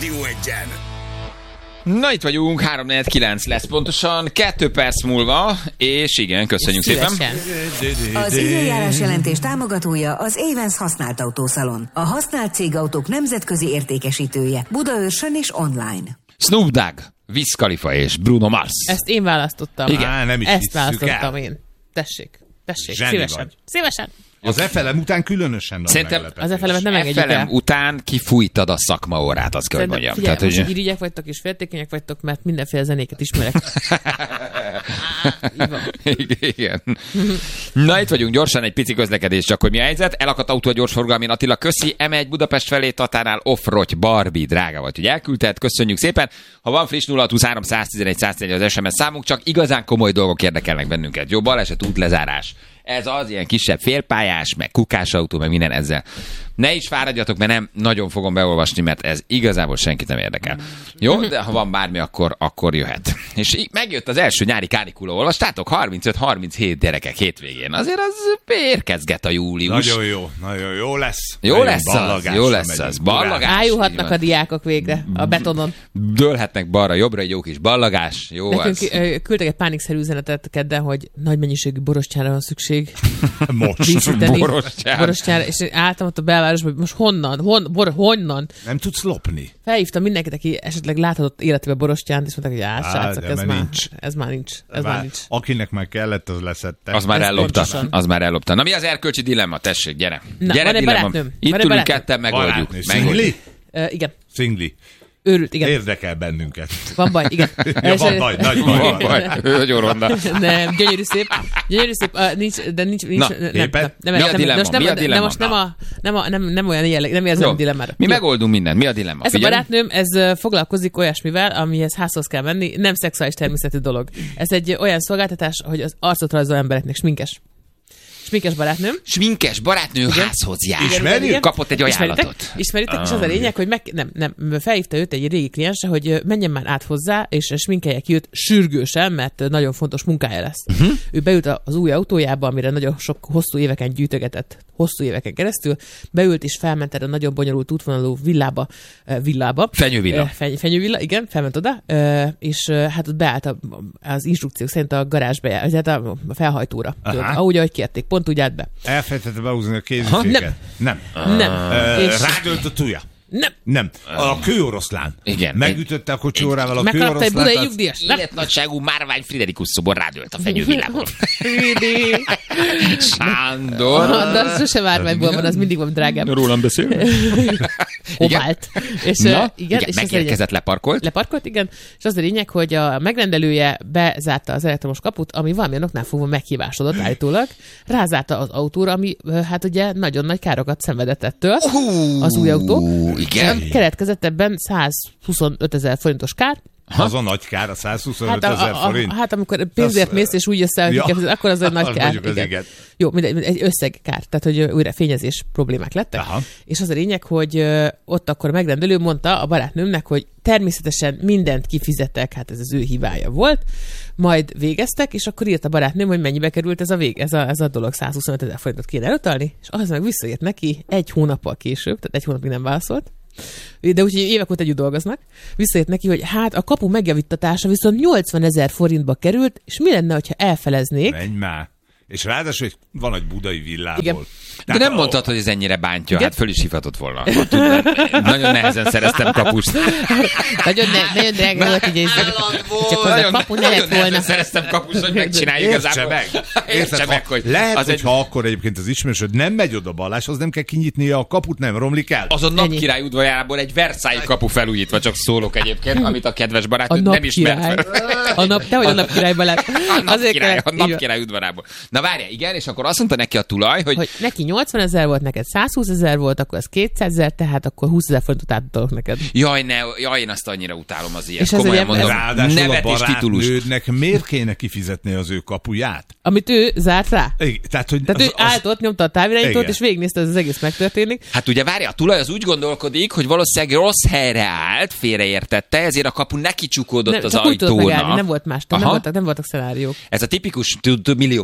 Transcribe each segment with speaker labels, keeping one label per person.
Speaker 1: Rádió Egyen.
Speaker 2: Na itt vagyunk, 3:49 lesz pontosan, 2 perc múlva, és igen, köszönjük szépen.
Speaker 3: Az időjárás jelentés támogatója az Avens használt autószalon. A használt cégautók nemzetközi értékesítője. Budaörsön és online.
Speaker 2: Snoop Dogg, Wiz Khalifa és Bruno Mars.
Speaker 4: Ezt én választottam.
Speaker 2: Igen.
Speaker 5: Nem is
Speaker 4: Ezt választottam
Speaker 5: el.
Speaker 4: én. Tessék,
Speaker 5: Zseni
Speaker 4: szívesen.
Speaker 5: vagy.
Speaker 4: Szívesen.
Speaker 5: Az FLM után különösen nagy
Speaker 2: Szerintem
Speaker 5: meglepetés.
Speaker 4: Az FLM-et nem engedjük
Speaker 2: FLM
Speaker 4: el.
Speaker 2: után kifújtad a szakmaórát, azt kell, hogy mondjam.
Speaker 4: Figyelj,
Speaker 2: Tehát,
Speaker 4: most
Speaker 2: hogy...
Speaker 4: irigyek vagytok és féltékenyek vagytok, mert mindenféle zenéket ismerek.
Speaker 2: Igen. Na itt vagyunk, gyorsan egy pici közlekedés, csak hogy mi a helyzet. Elakadt autó a gyorsforgalmén, Attila, köszi. M1 Budapest felé, Tatánál off-rogy, Barbie, drága vagy, hogy elküldted, köszönjük szépen. Ha van friss 023 111 111 az SMS számunk, csak igazán komoly dolgok érdekelnek bennünket. Jó, baleset, útlezárás. Ez az, ilyen kisebb félpályás, meg kukásautó, meg minden ezzel. Ne is fáradjatok, mert nem nagyon fogom beolvasni, mert ez igazából senkit nem érdekel. Jó, de ha van bármi, akkor jöhet. És így megjött az első nyári kánikula, olvastátok? 35-37 gyerekek hétvégén. Azért az érkezget a július.
Speaker 5: Nagyon jó lesz.
Speaker 2: Jó lesz az. Ballagás.
Speaker 4: Ájulhatnak a diákok végre a betonon.
Speaker 2: Dőlhetnek balra, jobbra, egy jó kis ballagás. Jó
Speaker 4: Nekünk
Speaker 2: az.
Speaker 4: küldtek egy pánikszerű üzenetet kedden, hogy nagy mennyiségű borostyára van szükség.
Speaker 5: Most.
Speaker 4: Díszíteni.
Speaker 2: Borostyán.
Speaker 4: Borostyára. És álltam ott a belvárosban, hogy most honnan?
Speaker 5: Nem tudsz lopni.
Speaker 4: Felhívtam mindenkit, aki esetleg láthatott életében borostyánt, és mondták, hogy srácok, ez már nincs.
Speaker 5: Akinek már kellett, az leszette.
Speaker 2: Az már
Speaker 4: pontosan.
Speaker 2: ellopta. Na mi az erkölcsi dilemma? Tessék, gyere.
Speaker 4: Na,
Speaker 2: Gyere,
Speaker 4: van egy
Speaker 2: dilemma.
Speaker 4: barátnőm.
Speaker 2: Itt
Speaker 4: Van egy
Speaker 2: ülünk
Speaker 4: barátnőm.
Speaker 2: ketten, megoldjuk.
Speaker 5: Szingli?
Speaker 4: Igen.
Speaker 5: Szingli.
Speaker 4: Őrült, igen.
Speaker 5: Érdekel bennünket.
Speaker 4: Van baj, igen.
Speaker 5: Ja, van baj, nagy baj.
Speaker 2: Nagyon ronda.
Speaker 4: Nem, gyönyörű szép. Nincs.
Speaker 2: Na,
Speaker 5: néped?
Speaker 2: Mi a dilemma? Mi a dilemma?
Speaker 4: Most nem olyan jelleg, nem érzem dilemmára.
Speaker 2: Mi megoldunk mindent. Mi a dilemma?
Speaker 4: Ez a barátnőm, ez foglalkozik olyasmivel, amihez házhoz kell menni, nem szexuális természetű dolog. Ez egy olyan szolgáltatás, hogy az arcot rajzol embereknek, sminkes barátnőm.
Speaker 2: Sminkes barátnő házhoz jár.
Speaker 5: Ismerjük?
Speaker 2: Kapott egy ajánlatot.
Speaker 4: Ismeritek, és az a lényeg, hogy felhívta őt egy régi kliense, hogy menjen már át hozzá, és sminkelje ki őt sürgősen, mert nagyon fontos munkája lesz. Ő beült az új autójába, amire nagyon sok hosszú éveken gyűjtögetett, hosszú éveken keresztül, beült és felment erre a nagyon bonyolult útvonalú villába. Fenyővilla, igen, felment oda, és hát ott beállt az instrukciók szerint a garázsba, tehát a felhajtóra. Ahogy kérték, pont úgy állt be.
Speaker 5: Elfelejtette behúzni a kéziféket? Nem. Rádölt a tuja? Nem. A kőoroszlán.
Speaker 2: Igen.
Speaker 5: Megütötte a kocsi órával a
Speaker 4: megkapta egy
Speaker 5: kőoroszlánt.
Speaker 4: budai nyugdíjas.
Speaker 2: Életnagyságú márvány Friderikus szobor rádölt a fenyővillából. Sándor.
Speaker 4: De az sose márványból van, az mindig van drágább.
Speaker 2: Rólam beszél.
Speaker 4: Kovált. És igen,
Speaker 2: megérkezett, leparkolt.
Speaker 4: Leparkolt, igen. És az a lényeg, hogy a megrendelője bezárta az elektromos kaput, ami valamilyen oknál fogva meghívásodott állítólag. Rázárta az autóra, ami hát ugye nagyon nagy károkat szenvedett ettől. Az új autó.
Speaker 2: Igen.
Speaker 4: Keletkezett ebben 125 000 forintos kár.
Speaker 5: Az a nagy kár, a 125 000 forint.
Speaker 4: Hát amikor pénzért mész és úgy össze, akkor az egy nagy kár.
Speaker 5: Igen.
Speaker 4: Jó, egy összegkár, tehát hogy újra fényezés problémák lettek.
Speaker 5: Aha.
Speaker 4: És az a lényeg, hogy ott akkor a megrendelő mondta a barátnőmnek, hogy természetesen mindent kifizettek, hát ez az ő hibája volt, majd végeztek, és akkor írt a barátnőm, hogy mennyibe került ez a dolog, 125 000 forintot kéne elutalni, és az meg visszaírt neki 1 hónappal később, tehát 1 hónapig nem válaszolt, de úgyhogy évek óta együtt dolgoznak, visszaírt neki, hogy hát a kapu megjavítatása viszont 80 000 forintba került, és mi lenne, hogyha elfeleznék?
Speaker 5: Menj már. És ráadásul, hogy van egy budai villából.
Speaker 4: Igen.
Speaker 2: De nem mondtad, hogy ez ennyire bántja,
Speaker 4: Igen?
Speaker 2: hát föl is hívhatott volna. Nagyon nehezen szereztem kapust.
Speaker 4: Nagyon drága volt, ugye csak az a kapu ne lett volna.
Speaker 2: Szereztem kapust, hogy megcsináljuk igazából. Értse meg, hogy
Speaker 5: lehet, hogyha akkor egyébként az ismerősöd nem megy oda baláshoz, nem kell kinyitnia a kaput, nem romlik el.
Speaker 2: Az a Napkirály udvarából egy Versailles kapu felújítva, csak szólok egyébként, amit a kedves barátnőd nem ismert fel.
Speaker 4: Tehogy a Napkirályban lett.
Speaker 2: A Napkirály udvarából. Na várjál, igen, és akkor azt mondta neki a tulaj, hogy
Speaker 4: neki 80 000 volt, neked 120 000 volt, akkor az 200 000, tehát akkor 20 000 forintot átadok neked.
Speaker 2: Jaj, én azt annyira utálom az ilyet.
Speaker 4: És
Speaker 2: Komolyan mondom,
Speaker 5: ráadásul
Speaker 2: nevet
Speaker 5: a
Speaker 2: és titulus.
Speaker 5: barátnődnek miért kéne kifizetni az ő kapuját?
Speaker 4: Amit ő zárt rá.
Speaker 5: Igen, tehát
Speaker 4: ő állt ott, nyomta a távirányítót,
Speaker 5: igen.
Speaker 4: és végignézte, hogy az egész megtörténik.
Speaker 2: Hát ugye várja, a tulaj az úgy gondolkodik, hogy valószínűleg rossz helyre állt, félreértette, ezért a kapu neki csukódott az
Speaker 4: csak úgy tudott
Speaker 2: ajtónak.
Speaker 4: megállni, nem volt más, nem voltak szenáriók.
Speaker 2: Ez a tipikus milliómos szar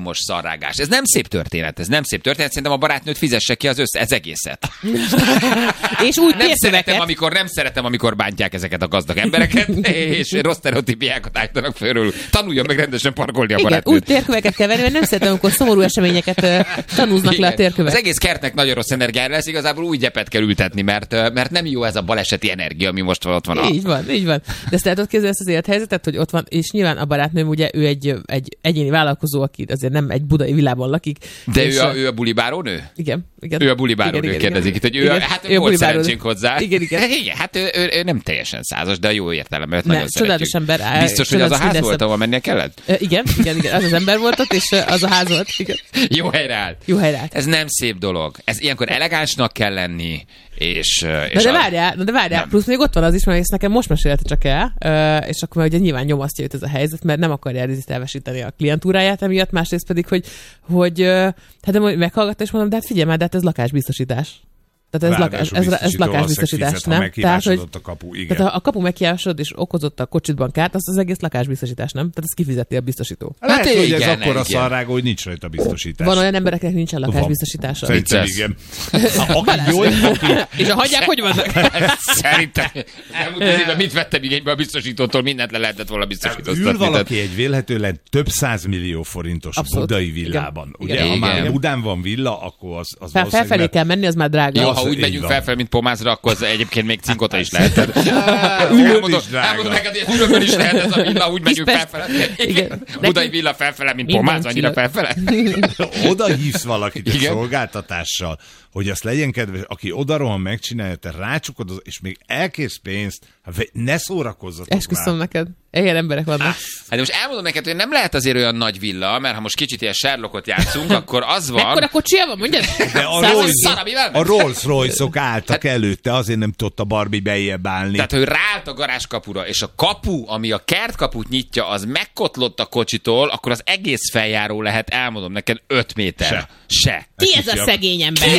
Speaker 2: szarrágás. Ez nem szép történet, Szerintem a barátnőt fizesse ki ez egészet.
Speaker 4: És úgy
Speaker 2: nem szeretem, amikor bántják ezeket a gazdag embereket, és rossz sztereotípiákat állítanak fölül. Tanuljon meg rendesen parkolni a barátnőt.
Speaker 4: Úgy térköveket kell venni, mert nem szeretem, amikor szomorú eseményeket tanúznak le a térkövek.
Speaker 2: Az egész kertnek nagyon rossz energiára lesz, igazából új gyepet kell ültetni, mert nem jó ez a baleseti energia, ami most ott van.
Speaker 4: Így van. De ezt el tudod képzelni ezt az élethelyzetet, hogy ott van, és nyilván a barátnőm ugye ő egy egyéni vállalkozó, aki azért nem egy budai villában lakik.
Speaker 2: De ő a bulibárónő?
Speaker 4: Igen.
Speaker 2: Ő a bulibárónő, kérdezik itt, hogy ő volt szerencsénk hozzá.
Speaker 4: Igen.
Speaker 2: Hát ő nem teljesen százas, de jó értelemben.
Speaker 4: Nem, csodálatos ember.
Speaker 2: Biztos, hogy az a ház volt, ahol mennie kellett?
Speaker 4: Igen, az ember volt ott, és az a ház volt. Igen.
Speaker 2: Jó helyre állt. Ez nem szép dolog. Ez ilyenkor elegánsnak kell lenni, és
Speaker 4: de várjál, plusz még ott van az is, mert ezt nekem most mesélte csak el, és akkor ugye nyilván nyomasztja őt ez a helyzet, mert nem akarja elveszíteni a klientúráját emiatt, másrészt pedig, hogy hát de meghallgatta, és mondom, de hát figyelj már, de hát ez lakásbiztosítás. Tehát ez lakásbiztosítás, nem? Tehát, hogy
Speaker 5: a kapu, igen.
Speaker 4: Tehát a kapu megkiásod és okozott a kocsitban kárt, az egész lakásbiztosítás, nem? Tehát ezt kifizeti a biztosító.
Speaker 5: Hát hogy igen, ez akkora szarrágó, hogy nincs rajta biztosítás.
Speaker 4: Van olyan embereknek nincsen lakásbiztosítása.
Speaker 5: Szerintem igen.
Speaker 4: És a hagyják hogy vannak?
Speaker 2: Szerintem. Elmúlt mit vettem igénybe a biztosítótól, mindent le lehetett volna biztosítani.
Speaker 5: Ül valaki egy vélhetően több 100 millió forintos budai villában. Ugye, ha már Budán van villa, akkor az
Speaker 4: felfelé kell menni, az már drága.
Speaker 2: Ha úgy megyünk felfelé, mint Pomázra, akkor az egyébként még Cinkota is lehet. Elmondom neked, hogy Ürömön is lehet ez a villa, úgy megyünk felfele. Budai villa felfele, mint Pomáz, annyira felfele.
Speaker 5: Oda hívsz valakit egy szolgáltatással, hogy azt legyen kedves, aki odarohan, megcsinálja, te rácsukod, és még elkész pénzt, ne szórakozzatok már.
Speaker 4: Esküszöm neked. Ilyen emberek vannak.
Speaker 2: Hát de most elmondom neked, hogy nem lehet azért olyan nagy villa, mert ha most kicsit ilyen Sherlockot játszunk, akkor az van...
Speaker 4: Mekkora kocsia van, mondjad?
Speaker 5: De a Rolls-Royce-ok álltak előtte, azért nem tudott a Barbie bejjebb állni.
Speaker 2: Tehát, hogy ráállt a garázskapura, és a kapu, ami a kertkaput nyitja, az megkotlott a kocsitól, akkor az egész feljáró lehet, elmondom neked, 5 méter. Se.
Speaker 4: Ki ez a szegény ember?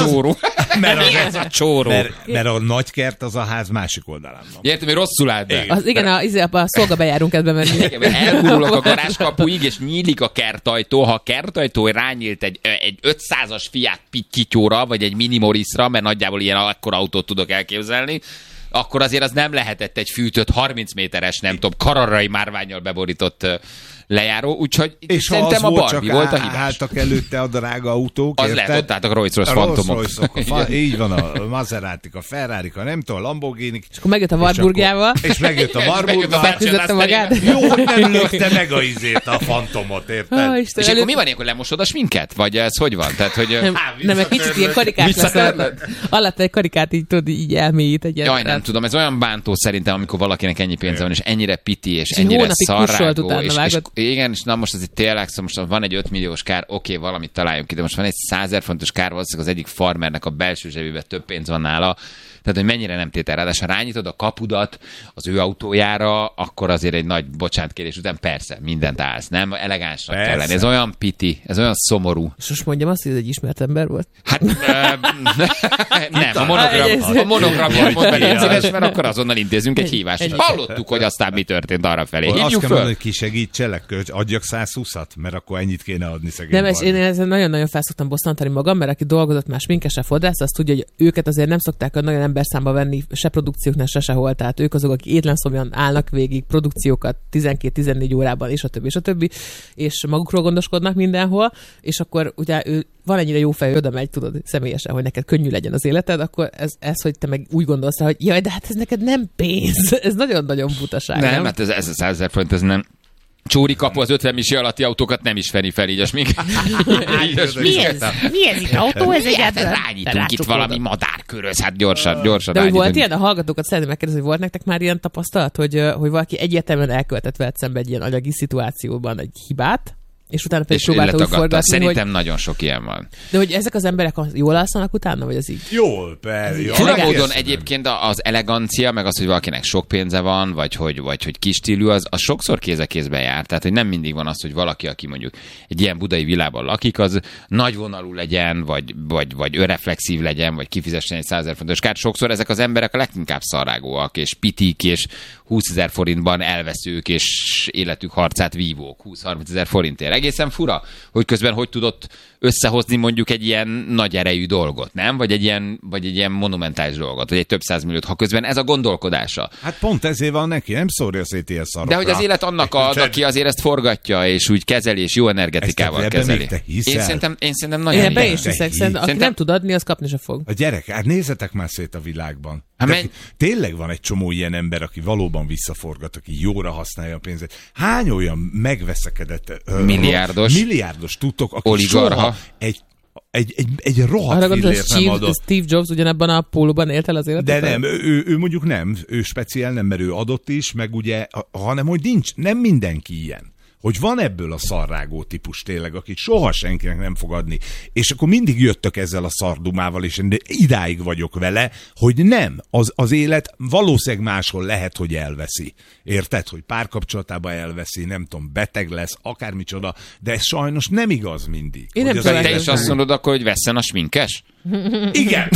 Speaker 2: Ez a csóró.
Speaker 5: Mert a nagy kert az a ház másik oldalán van.
Speaker 2: Értem, hogy rosszul állt be.
Speaker 4: Igen, a szolgabejárunk ebben menni.
Speaker 2: Elgurulok a garázskapuig, és nyílik a kertajtó. Ha a kertajtó rányílt egy 500-as Fiat Pittyóra, vagy egy Mini Morrisra, mert nagyjából ilyen akkora autót tudok elképzelni, akkor azért az nem lehetett egy fűtött 30 méteres, nem tudom, kararrai márvánnyal beborított lejáró, úgyhogy
Speaker 5: és
Speaker 2: szerintem a Barbie volt a hibás.
Speaker 5: Álltak előtte a drága autók,
Speaker 2: az lehet, ott álltak a Rolls-Royce Phantomok.
Speaker 5: Így van, a Maseratik, a Ferrarik, a nem tudom, a Lamborghini.
Speaker 4: És akkor megjött a Warburgjával.
Speaker 5: És megjött a Warburgjával.
Speaker 4: magát.
Speaker 5: Jó, hogy nem lökte meg a a Phantomot, érted?
Speaker 2: És akkor mi van ilyenkor, lemosod a sminket? Vagy ez hogy van? Tehát, hogy...
Speaker 4: Nem, egy kicsit ilyen karikás lesz. Alatt egy karikát így tudod, így elmélyít egy.
Speaker 2: Jaj, nem tudom, ez olyan bántó szerintem, amikor valakinek ennyi pénze van, és ennyire piti, és ennyire szarrágó. Igen, és na most ez itt tényleg, szóval most van egy 5 milliós kár, oké, valamit találjunk ki, de most van egy 100 000 fontos kár, valószínűleg az egyik farmernek a belső zsebében több pénz van nála, tehát hogy mennyire nem tétel. Ráadásul rányítod a kapudat az ő autójára, akkor azért egy nagy bocsánatkérés után persze, mindent állsz, nem? Elegánsnak kell lenni. Ez olyan piti, ez olyan szomorú.
Speaker 4: És most mondjam azt, hogy ez egy ismert ember volt?
Speaker 2: Hát nem, a monogramját mondd meg egy szíves, mert akkor azonnal intézünk egy hívást. Hallottuk, hogy aztán mi történt arra felé. Hívjuk
Speaker 5: azt kell
Speaker 2: föl.
Speaker 5: mondani, hogy ki segítselek, adjak 120-at, mert akkor ennyit kéne adni szegény.
Speaker 4: Nem, és én ezen nagyon-nagyon felszoktam bosszantani magam, mert aki dolgozott már sminkese fodrász, azt tudja, hogy őket azért nem szokták nagyon emberszámba venni, se produkcióknál, se sehol. Tehát ők azok, akik étlenszomjan állnak végig produkciókat 12-14 órában, és a többi, és magukról gondoskodnak mindenhol, és akkor ugye ő van ennyire jó fej, oda megy, tudod, személyesen, hogy neked könnyű legyen az életed, akkor ez hogy te meg úgy gondolsz rá, hogy jaj, de hát ez neked nem pénz. Ez nagyon-nagyon butaság.
Speaker 2: Nem, hát ez a 100 000 forint, ez nem. Csóri kapu az 50 misi alatti autókat nem ismeri fel, így a smink.
Speaker 4: Mi ez itt autó? Ez egyáltalán?
Speaker 2: Rányítunk itt valami madárköröz, hát gyorsan
Speaker 4: de
Speaker 2: rányítunk.
Speaker 4: volt ilyen? A hallgatókat szeretném megkérdezni, hogy volt nektek már ilyen tapasztalat, hogy valaki egyértelműen elkövetett veled szembe egy ilyen anyagi szituációban egy hibát, és utána pedig próbálta úgy forgatni,
Speaker 2: szerintem
Speaker 4: hogy...
Speaker 2: nagyon sok ilyen van.
Speaker 4: De hogy ezek az emberek jól alszanak utána, vagy az így?
Speaker 5: Jól, persze.
Speaker 2: Fura módon egyébként az elegancia, meg az, hogy valakinek sok pénze van, vagy hogy kis stílű, az sokszor kéz a kézben jár. Tehát, hogy nem mindig van az, hogy valaki, aki mondjuk egy ilyen budai villában lakik, az nagyvonalú legyen, vagy önreflexív legyen, vagy kifizessen egy 100 000 fontos kárt. Sokszor ezek az emberek a leginkább szarrágóak, és pitik, és 20 000 forintban elveszők, és életük harcát vívók 20-30 000 forintért. egészen fura, hogy közben hogy tudott összehozni mondjuk egy ilyen nagy erejű dolgot, nem? Vagy egy ilyen monumentális dolgot, vagy egy több százmilliót, ha közben ez a gondolkodása.
Speaker 5: Hát pont ezért van neki, nem szórja szét ilyen szarokra.
Speaker 2: De hogy az élet annak ad, aki azért ezt forgatja, és úgy kezeli, és jó energetikával kezeli. Én szerintem nagyon
Speaker 4: ebben is hiszek, aki nem tud adni, az kapni se fog.
Speaker 5: A gyerek, hát nézzetek már szét a világban.
Speaker 2: Hát
Speaker 5: tényleg van egy csomó ilyen ember, aki valóban visszaforgat, aki jóra használja a pénzét. Hány olyan megveszekedett milliárdos tudtok, aki
Speaker 2: oligarha.
Speaker 5: Soha egy rohadt fillért nem adott.
Speaker 4: Steve Jobs ugyanebben a pólóban élt el az életet?
Speaker 5: De nem, ő mondjuk nem, ő speciál nem, mert ő adott is, meg ugye, hanem hogy nincs, nem mindenki ilyen. Hogy van ebből a szarrágó típus tényleg, akit soha senkinek nem fog adni. És akkor mindig jöttök ezzel a szardumával, és idáig vagyok vele, hogy nem. Az élet valószínűleg máshol lehet, hogy elveszi. Érted? Hogy párkapcsolatában elveszi, nem tudom, beteg lesz, akármicsoda, de ez sajnos nem igaz mindig.
Speaker 4: Én nem
Speaker 2: tudom, te is azt mondod akkor, hogy vesszen a sminkes?
Speaker 5: Igen!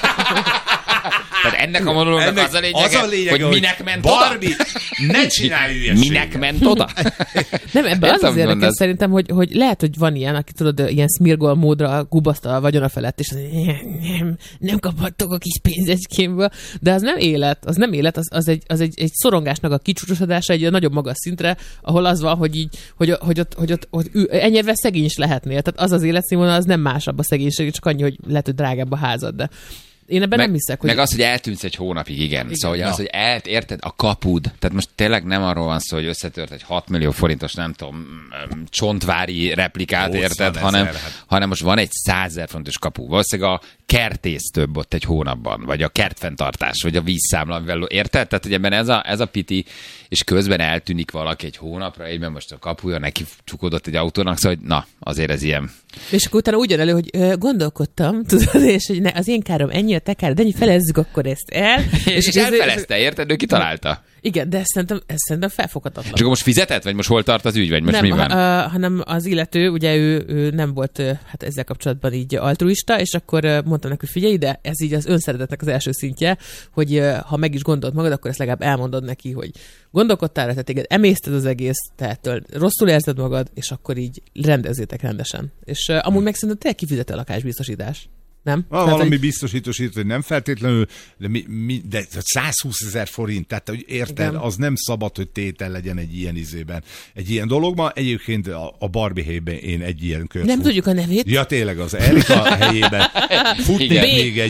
Speaker 2: Tehát ennek a monológnak az a lényege, hogy minek ment
Speaker 5: Barbie,
Speaker 2: oda?
Speaker 5: ne csinálj hülyeséget.
Speaker 2: Minek ment oda?
Speaker 4: Nem, ebben az érdekes szerintem, hogy lehet, hogy van ilyen, aki tudod, ilyen Smirgol módra gubaszta a vagyona felett, és nem kaphattok a kis pénzecskémből, de az nem élet, az egy szorongásnak a kicsúcsosodása egy nagyobb magas szintre, ahol az van, hogy így, hogy ott ennyire szegény is lehetnél. Tehát az életszínvonal, az nem másabb a szegénység, csak annyi, hogy lehet, hogy drágább a házad, de én ebben nem hiszek, hogy...
Speaker 2: Meg az, hogy eltűnsz egy hónapig, igen. Szóval hogy az, hogy érted, a kapud. Tehát most tényleg nem arról van szó, hogy összetört egy 6 millió forintos, nem tudom, csontvári replikát, érted, hanem most van egy 100 000 forintos kapu. Valószínűleg a kertész több ott egy hónapban, vagy a kertfenntartás, vagy a vízszámla, amivel, érted? Tehát, hogy ebben ez a piti, és közben eltűnik valaki egy hónapra, egyben most a kapuja neki csukódott egy autónak, szóval, hogy na, azért ez ilyen.
Speaker 4: És akkor utána úgy jön elő, hogy gondolkodtam, tudod, és hogy az én károm ennyi, a te károm, de felezzük akkor ezt el.
Speaker 2: És elfelezte, érted? Ő kitalálta.
Speaker 4: Igen, de ez szerintem felfoghatatlan.
Speaker 2: És akkor most fizetett, vagy most hol tart az ügy, vagy most
Speaker 4: nem,
Speaker 2: mi van?
Speaker 4: Hanem az illető, ugye ő nem volt hát ezzel kapcsolatban így altruista, és akkor mondtam neki, hogy figyelj, de ez így az önszeretetnek az első szintje, hogy ha meg is gondolt magad, akkor ezt legalább elmondod neki, hogy gondolkodtál rá, tehát téged emészted az egész, tehát rosszul érzed magad, és akkor így rendezzétek rendesen. És amúgy meg szerintem te kifizet a lakásbiztosítás. Nem?
Speaker 5: Valami biztosító, hogy nem feltétlenül, de 120 000 forint, tehát hogy érted, igen. Az nem szabad, hogy tétel legyen egy ilyen izében. Egy ilyen dologban, egyébként a Barbie helyében én egy ilyen kört.
Speaker 4: Nem tudjuk a nevét.
Speaker 5: Ja, tényleg, az Erika helyében futnék még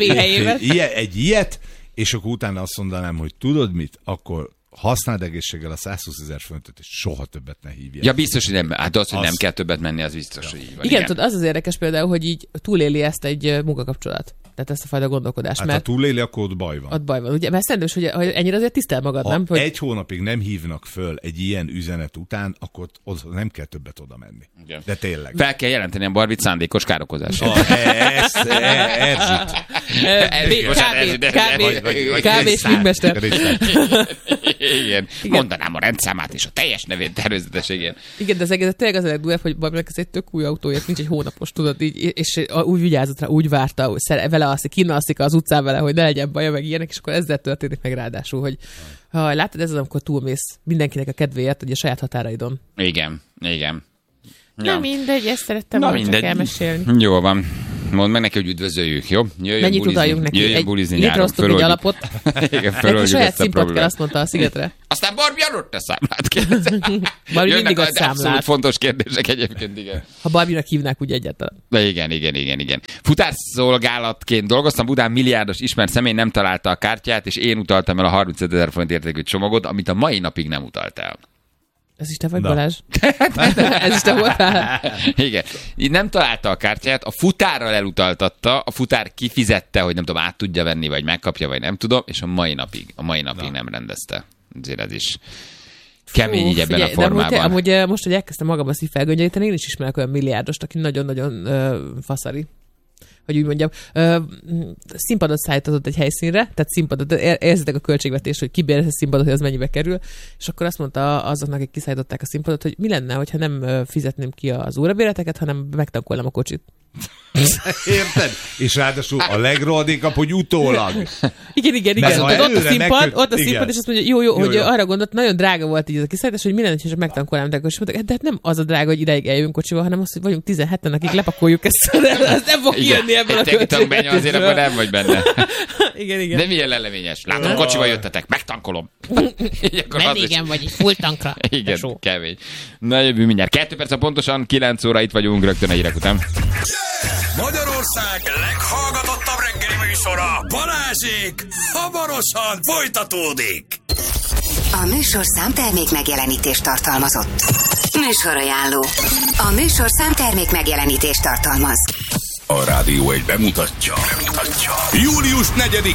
Speaker 5: egy ilyet, és akkor utána azt mondanám, hogy tudod mit, akkor használd egészséggel a 120 000 forintot, és soha többet ne hívják.
Speaker 2: Ja, biztos, hogy nem. Hát az, hogy nem kell többet menni, az biztos, hogy így van.
Speaker 4: Igen, tudod, az érdekes például, hogy így túléli ezt egy munkakapcsolat. Tehát ezt a fajta gondolkodást.
Speaker 5: Hát
Speaker 4: mert
Speaker 5: ha túléli, akkor ott baj van.
Speaker 4: Ott baj van. Ugye, mert szerintem, hogy ennyire azért tisztel magad,
Speaker 5: ha
Speaker 4: nem? Hogy...
Speaker 5: egy hónapig nem hívnak föl egy ilyen üzenet után, akkor nem kell többet oda menni.
Speaker 2: Igen.
Speaker 5: De tényleg.
Speaker 2: Fel kell jelenteni a Barbit szándékos károkozását.
Speaker 5: Erzsit.
Speaker 4: Kb. Sminkmester.
Speaker 2: Igen. Mondanám a rendszámát és a teljes nevét természetesen, igen.
Speaker 4: Igen, de az egész tényleg az a legdurvább, hogy Barbinak ez egy tök új autóért, nincs egy hónapos, tudod, így, és úgy vigyázott rá, úgy várta, vele alszik, kínalszik az utcán vele, hogy ne legyen baja, meg ilyenek, és akkor ezzel történik meg ráadásul, hogy ha látod, ez az, amikor túlmész mindenkinek a kedvéért, hogy a saját határaidon.
Speaker 2: Igen.
Speaker 4: Ja. Na mindegy, ezt szerettem volna csak elmesélni.
Speaker 2: Jó van. Mondd meg neki, hogy üdvözöljük, jó?
Speaker 4: Mennyit udaljunk neki?
Speaker 2: Jöjjön bulizni nyáron.
Speaker 4: Létrehoztuk egy alapot.
Speaker 2: Igen, föloldjuk
Speaker 4: saját
Speaker 2: ezt a
Speaker 4: színpad
Speaker 2: problémát.
Speaker 4: kell, azt mondta a szigetre.
Speaker 2: Aztán Barbie adott a számlát kérdezze.
Speaker 4: Barbie mindig a
Speaker 2: abszolút
Speaker 4: számlát.
Speaker 2: fontos kérdések egyébként, igen.
Speaker 4: Ha Barbie-nak hívnák úgy egyáltalán.
Speaker 2: De igen. Futárszolgálatként dolgoztam, Budán milliárdos ismert személy nem találta a kártyát, és én utaltam el a 35 000 forint értékű csomagot, amit a mai napig nem utalt el.
Speaker 4: Ez is te vagy, Balázs? Ez is te voltál?
Speaker 2: Igen. Így nem találta a kártyát, a futárral elutaltatta, a futár kifizette, hogy nem tudom, át tudja venni, vagy megkapja, vagy nem tudom, és a mai napig nem rendezte. Azért ez is kemény így ebben a formában.
Speaker 4: Amúgy most, hogy elkezdtem magam szív felgöngyölíteni, én is ismerek olyan milliárdost, aki nagyon-nagyon faszari. Hogy úgy mondjam, színpadot szállított egy helyszínre, tehát színpadot, érzitek a költségvetést, hogy kibérez a színpadot, hogy az mennyibe kerül, és akkor azt mondta azoknak, akik kiszállították a színpadot, hogy mi lenne, hogyha nem fizetném ki az órabéleteket, hanem megtankolnám a kocsit.
Speaker 5: Érted? És ráadásul a legrohadékabb, hogy utólag.
Speaker 4: Igen. Ott a színpad, és azt mondja, jó, hogy arra gondolt, nagyon drága volt így ez a kiszállítás, hogy minden egyes megtankolnám, de hát nem az a drága, hogy ideig eljövünk kocsival, hanem az, hogy vagyunk 17-en, akik lepakoljuk ezt, az nem fog kijönni ebből a költségvetésből.
Speaker 2: Azért abban nem vagy benne.
Speaker 4: Igen.
Speaker 2: De milyen leleményes. Látom, kocsival jöttetek, megtankolom.
Speaker 4: Vendégem vagy, full tankra.
Speaker 2: Igen, kemény. Na, jövő mindjárt. 2 perc, pontosan 9 óra, itt vagyunk rögtön a hírek után.
Speaker 1: Magyarország leghallgatottabb reggeli műsora, Balázsék, hamarosan folytatódik.
Speaker 3: A műsorszám termék megjelenítést tartalmazott. Műsorajánló. A műsorszám termék megjelenítést tartalmaz.
Speaker 1: A Rádió egy bemutatja. Július 4